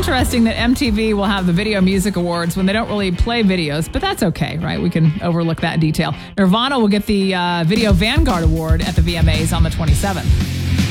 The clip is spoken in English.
interesting that MTV will have the Video Music Awards when they don't really play videos, but that's okay, right? We can overlook that detail. Nirvana will get the Video Vanguard Award at the VMAs on the 27th.